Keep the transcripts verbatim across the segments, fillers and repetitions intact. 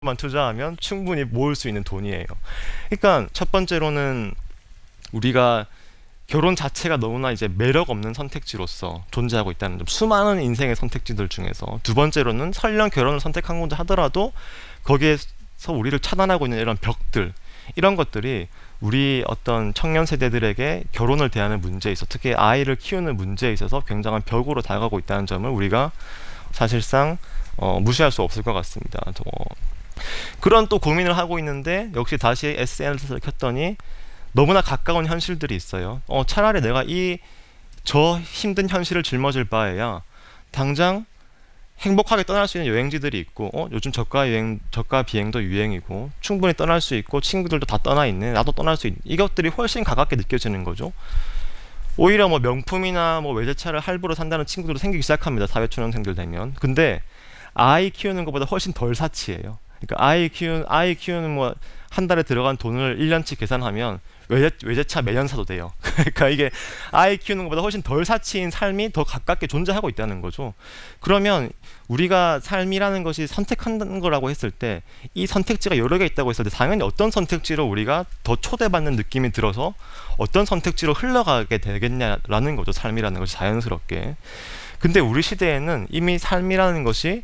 만 투자하면 충분히 모을 수 있는 돈이에요. 그러니까 첫 번째로는 우리가 결혼 자체가 너무나 이제 매력 없는 선택지로서 존재하고 있다는 점, 수많은 인생의 선택지들 중에서. 두 번째로는 설령 결혼을 선택한 건다 하더라도 거기에서 우리를 차단하고 있는 이런 벽들, 이런 것들이 우리 어떤 청년 세대들에게 결혼을 대하는 문제에 있어, 특히 아이를 키우는 문제에 있어서 굉장한 벽으로 다가가고 있다는 점을 우리가 사실상 어, 무시할 수 없을 것 같습니다. 어, 그런 또 고민을 하고 있는데 역시 다시 에스엔에스를 켰더니 너무나 가까운 현실들이 있어요. 어, 차라리 내가 이 저 힘든 현실을 짊어질 바에야 당장 행복하게 떠날 수 있는 여행지들이 있고, 어, 요즘 저가 여행, 저가 비행도 유행이고 충분히 떠날 수 있고 친구들도 다 떠나 있네, 나도 떠날 수 있네, 이것들이 훨씬 가깝게 느껴지는 거죠. 오히려 뭐 명품이나 뭐 외제차를 할부로 산다는 친구들도 생기기 시작합니다. 사회초년생들 되면. 근데 아이 키우는 것보다 훨씬 덜 사치예요. 그러니까 아이 키우는 아이 키우는 뭐 한 달에 들어간 돈을 일 년치 계산하면 외제, 외제차 매년 사도 돼요. 그러니까 이게 아이 키우는 것보다 훨씬 덜 사치인 삶이 더 가깝게 존재하고 있다는 거죠. 그러면 우리가 삶이라는 것이 선택한다는 거라고 했을 때, 이 선택지가 여러 개 있다고 했을 때 당연히 어떤 선택지로 우리가 더 초대받는 느낌이 들어서 어떤 선택지로 흘러가게 되겠냐라는 거죠. 삶이라는 것이 자연스럽게. 근데 우리 시대에는 이미 삶이라는 것이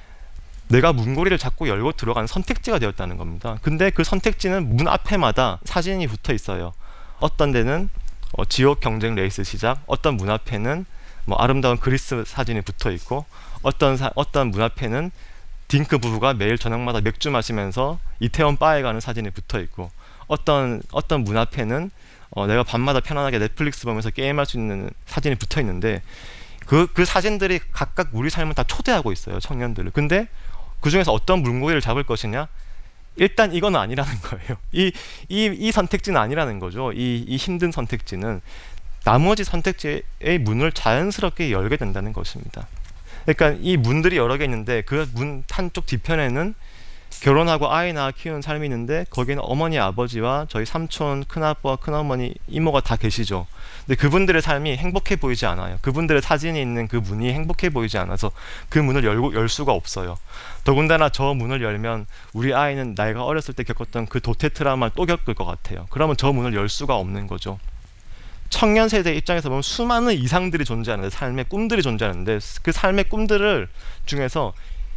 내가 문고리를 자꾸 열고 들어가는 선택지가 되었다는 겁니다. 근데 그 선택지는 문 앞에마다 사진이 붙어 있어요. 어떤 데는 어, 지옥 경쟁 레이스 시작, 어떤 문 앞에는 뭐 아름다운 그리스 사진이 붙어 있고, 어떤 사, 어떤 문 앞에는 딩크 부부가 매일 저녁마다 맥주 마시면서 이태원 바에 가는 사진이 붙어 있고, 어떤 어떤 문 앞에는 어, 내가 밤마다 편안하게 넷플릭스 보면서 게임할 수 있는 사진이 붙어 있는데, 그, 그 사진들이 각각 우리 삶을 다 초대하고 있어요, 청년들을. 근데 그 중에서 어떤 물고기를 잡을 것이냐? 일단 이건 아니라는 거예요. 이, 이, 이 선택지는 아니라는 거죠. 이, 이 힘든 선택지는 나머지 선택지의 문을 자연스럽게 열게 된다는 것입니다. 그러니까 이 문들이 여러 개 있는데 그 문 한쪽 뒤편에는 결혼하고 아이 낳아 키우는 삶이 있는데, 거기는 어머니, 아버지와 저희 삼촌, 큰아빠, 큰어머니, 이모가 다 계시죠. 근데 그분들의 삶이 행복해 보이지 않아요. 그분들의 사진이 있는 그 문이 행복해 보이지 않아서 그 문을 열고, 열 수가 없어요. 더군다나 저 문을 열면 우리 아이는 내가 어렸을 때 겪었던 그 도태 트라우마를 또 겪을 것 같아요. 그러면 저 문을 열 수가 없는 거죠. 청년 세대 입장에서 보면 수많은 이상들이 존재하는데, 삶의 꿈들이 존재하는데, 그 삶의 꿈들을 중에서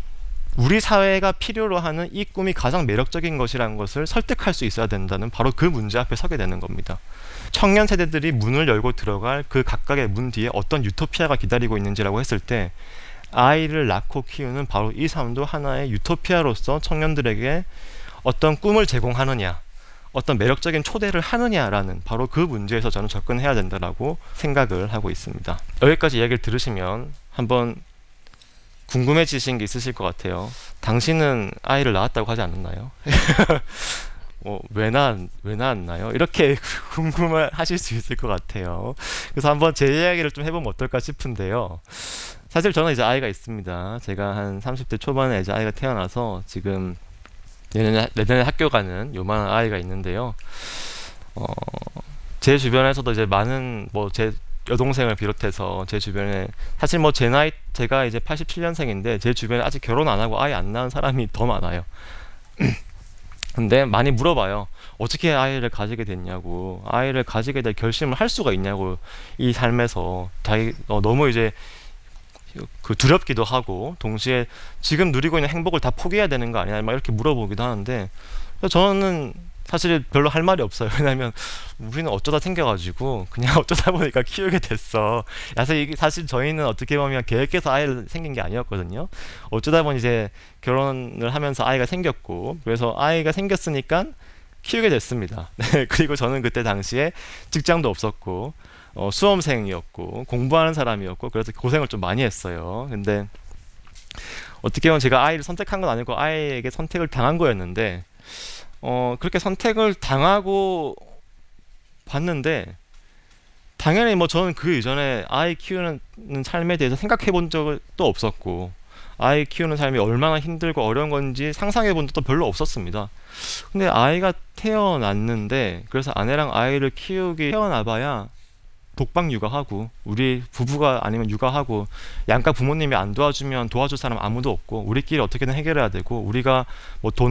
우리 사회가 필요로 하는 이 꿈이 가장 매력적인 것이라는 것을 설득할 수 있어야 된다는, 바로 그 문제 앞에 서게 되는 겁니다. 청년 세대들이 문을 열고 들어갈 그 각각의 문 뒤에 어떤 유토피아가 기다리고 있는지라고 했을 때, 아이를 낳고 키우는 바로 이 삶도 하나의 유토피아로서 청년들에게 어떤 꿈을 제공하느냐, 어떤 매력적인 초대를 하느냐라는 바로 그 문제에서 저는 접근해야 된다라고 생각을 하고 있습니다. 여기까지 이야기를 들으시면 한번 궁금해지신 게 있으실 것 같아요. 당신은 아이를 낳았다고 하지 않았나요? 어, 왜, 낳, 왜 낳았나요? 이렇게 궁금해 하실 수 있을 것 같아요. 그래서 한번 제 이야기를 좀 해보면 어떨까 싶은데요. 사실 저는 이제 아이가 있습니다. 제가 한 삼십 대 초반에 이제 아이가 태어나서 지금 내년에, 내년에 학교 가는 요만한 아이가 있는데요. 어, 제 주변에서도 이제 많은 뭐 제 여동생을 비롯해서 제 주변에, 사실 뭐 제 나이, 제가 이제 팔십칠 년생인데 제 주변에 아직 결혼 안 하고 아이 안 낳은 사람이 더 많아요. 근데 많이 물어봐요. 어떻게 아이를 가지게 됐냐고, 아이를 가지게 될 결심을 할 수가 있냐고, 이 삶에서 자기 어, 너무 이제 그 두렵기도 하고, 동시에 지금 누리고 있는 행복을 다 포기해야 되는 거 아니냐, 막 이렇게 물어보기도 하는데, 저는 사실 별로 할 말이 없어요. 왜냐면 우리는 어쩌다 생겨가지고 그냥 어쩌다 보니까 키우게 됐어. 사실 이게, 사실 저희는 어떻게 보면 계획해서 아이를 생긴 게 아니었거든요. 어쩌다 보니 이제 결혼을 하면서 아이가 생겼고, 그래서 아이가 생겼으니까 키우게 됐습니다. 네, 그리고 저는 그때 당시에 직장도 없었고 어, 수험생이었고 공부하는 사람이었고, 그래서 고생을 좀 많이 했어요. 근데 어떻게 보면 제가 아이를 선택한 건 아니고 아이에게 선택을 당한 거였는데, 어, 그렇게 선택을 당하고 봤는데, 당연히 뭐 저는 그 이전에 아이 키우는 삶에 대해서 생각해 본 적도 없었고, 아이 키우는 삶이 얼마나 힘들고 어려운 건지 상상해 본 적도 별로 없었습니다. 근데 아이가 태어났는데, 그래서 아내랑 아이를 키우기 태어나봐야 독방 육아하고 우리 부부가 아니면 육아하고 양가 부모님이 안 도와주면 도와줄 사람 아무도 없고 우리끼리 어떻게든 해결해야 되고 우리가 뭐 돈